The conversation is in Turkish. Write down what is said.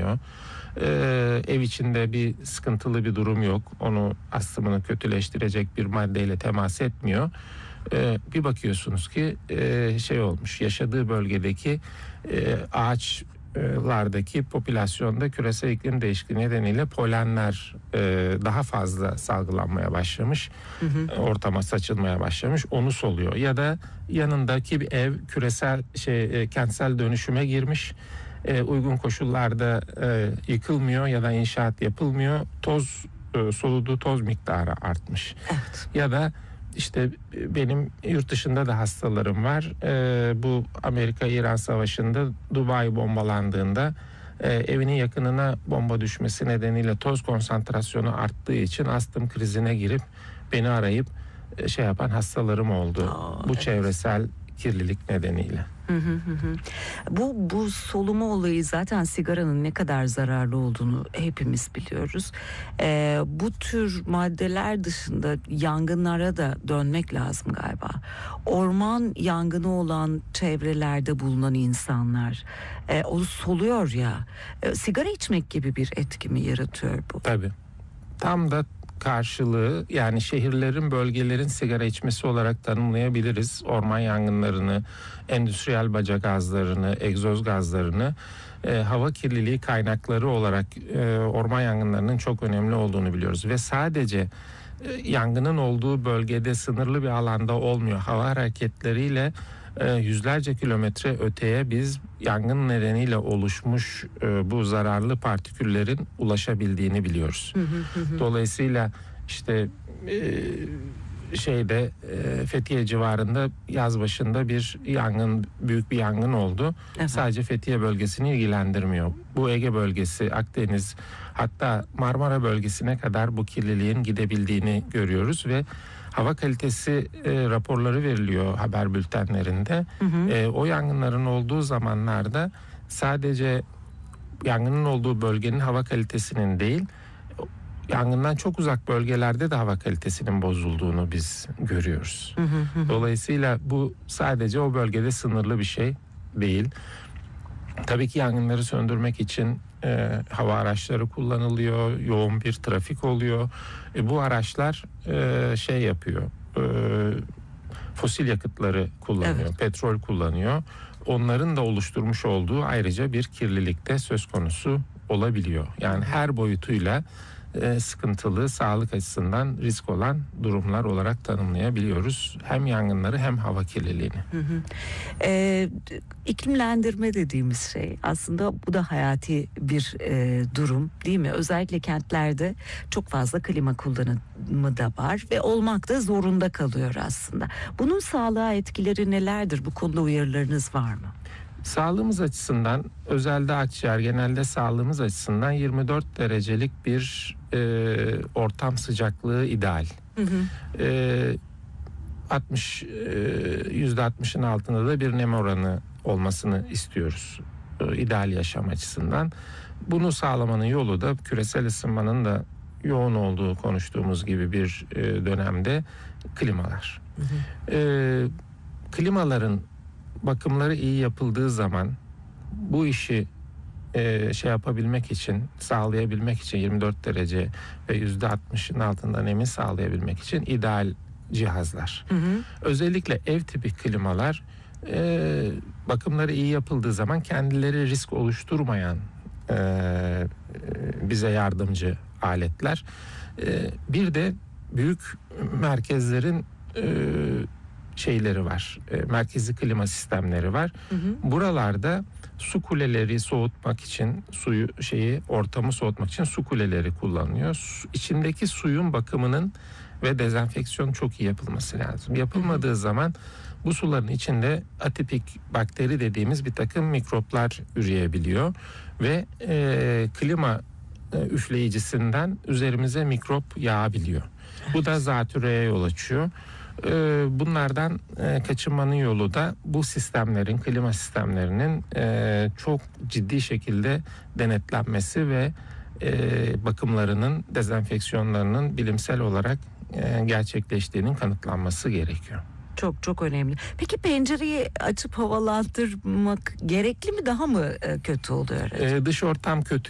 kullanıyor. Ev içinde bir sıkıntılı bir durum yok. Onu astımını kötüleştirecek bir maddeyle temas etmiyor. Bir bakıyorsunuz ki şey olmuş, yaşadığı bölgedeki ağaçlardaki popülasyonda küresel iklim değişikliği nedeniyle polenler daha fazla salgılanmaya başlamış. Ortama saçılmaya başlamış. Onu soluyor. Ya da yanındaki bir ev küresel kentsel dönüşüme girmiş. Uygun koşullarda yıkılmıyor ya da inşaat yapılmıyor. Soluduğu toz miktarı artmış. Evet. Ya da işte benim yurt dışında da hastalarım var. Bu Amerika-İran Savaşı'nda Dubai bombalandığında evinin yakınına bomba düşmesi nedeniyle toz konsantrasyonu arttığı için astım krizine girip beni arayıp şey yapan hastalarım oldu. Bu çevresel kirlilik nedeniyle. Bu soluma olayı, zaten sigaranın ne kadar zararlı olduğunu hepimiz biliyoruz. Bu tür maddeler dışında yangınlara da dönmek lazım galiba. Orman yangını olan çevrelerde bulunan insanlar o soluyor ya. Sigara içmek gibi bir etki mi yaratıyor bu? Tabii. Tam da karşılığı, yani şehirlerin, bölgelerin sigara içmesi olarak tanımlayabiliriz. Orman yangınlarını, endüstriyel baca gazlarını, egzoz gazlarını hava kirliliği kaynakları olarak orman yangınlarının çok önemli olduğunu biliyoruz. Ve sadece yangının olduğu bölgede, sınırlı bir alanda olmuyor. Hava hareketleriyle yüzlerce kilometre öteye biz yangın nedeniyle oluşmuş bu zararlı partiküllerin ulaşabildiğini biliyoruz. Dolayısıyla işte Fethiye civarında yaz başında bir yangın, büyük bir yangın oldu. Evet. Sadece Fethiye bölgesini ilgilendirmiyor. Bu Ege bölgesi, Akdeniz, hatta Marmara bölgesine kadar bu kirliliğin gidebildiğini görüyoruz ve hava kalitesi raporları veriliyor haber bültenlerinde. O yangınların olduğu zamanlarda sadece yangının olduğu bölgenin hava kalitesinin değil, yangından çok uzak bölgelerde de hava kalitesinin bozulduğunu biz görüyoruz. Dolayısıyla bu sadece o bölgede sınırlı bir şey değil. Tabii ki yangınları söndürmek için hava araçları kullanılıyor, yoğun bir trafik oluyor. Bu araçlar yapıyor, fosil yakıtları kullanıyor, evet, petrol kullanıyor. Onların da oluşturmuş olduğu ayrıca bir kirlilik de söz konusu olabiliyor. Yani her boyutuyla sıkıntılı, sağlık açısından risk olan durumlar olarak tanımlayabiliyoruz. Hem yangınları hem hava kirliliğini. İklimlendirme dediğimiz şey aslında bu da hayati bir durum, değil mi? Özellikle kentlerde çok fazla klima kullanımı da var ve olmak da zorunda kalıyor aslında. Bunun sağlığa etkileri nelerdir? Bu konuda uyarılarınız var mı? Sağlığımız açısından, özelde akciğer, genelde sağlığımız açısından 24 derecelik bir ortam sıcaklığı ideal. %60'ın altında da bir nem oranı olmasını istiyoruz ideal yaşam açısından. Bunu sağlamanın yolu da küresel ısınmanın da yoğun olduğu, konuştuğumuz gibi bir dönemde klimalar. Klimaların bakımları iyi yapıldığı zaman bu işi yapabilmek için, sağlayabilmek için 24 derece ve %60'ın altında nemi sağlayabilmek için ideal cihazlar. Özellikle ev tipi klimalar bakımları iyi yapıldığı zaman kendileri risk oluşturmayan bize yardımcı aletler. Bir de büyük merkezlerin şeyleri var. Merkezi klima sistemleri var. Buralarda su kuleleri soğutmak için, ortamı soğutmak için su kuleleri kullanılıyor. İçindeki suyun bakımının ve dezenfeksiyonu çok iyi yapılması lazım. Yapılmadığı zaman bu suların içinde atipik bakteri dediğimiz bir takım mikroplar üreyebiliyor ve klima üfleyicisinden üzerimize mikrop yağabiliyor. Bu da zatürreye yol açıyor. Bunlardan kaçınmanın yolu da bu sistemlerin, klima sistemlerinin çok ciddi şekilde denetlenmesi ve bakımlarının, dezenfeksiyonlarının bilimsel olarak gerçekleştiğinin kanıtlanması gerekiyor. Çok çok önemli. Peki pencereyi açıp havalandırmak gerekli mi, daha mı kötü oluyor? Dış ortam kötü.